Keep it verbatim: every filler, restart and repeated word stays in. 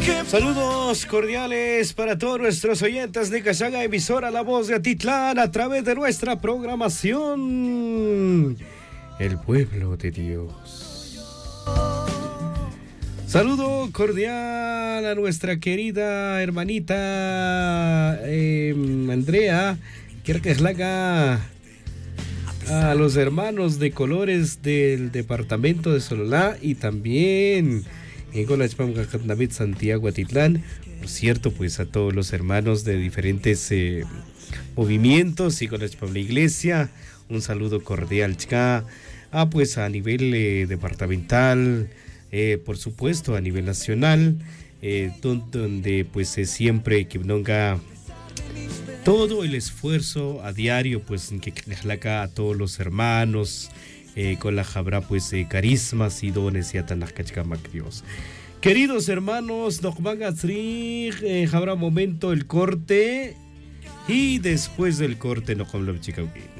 Saludos cordiales para todos nuestros oyentes de Casaga, emisora La Voz de Atitlán, a través de nuestra programación El Pueblo de Dios. Saludo cordial a nuestra querida hermanita eh, Andrea, quiero que es la a los hermanos de colores del departamento de Sololá y también en con la David Santiago Atitlán. Por cierto, pues a todos los hermanos de diferentes eh, movimientos y con la iglesia, un saludo cordial, chica. Ah, pues a nivel eh, departamental, eh, por supuesto, a nivel nacional, eh, donde, donde pues eh, siempre que nunca todo el esfuerzo a diario, pues que acá a todos los hermanos, eh, con la jabra, pues eh, carismas y dones y atanacachcamak Dios. Queridos hermanos, nos van a hacer eh, jabra momento el corte y después del corte nos con lo chicauqui.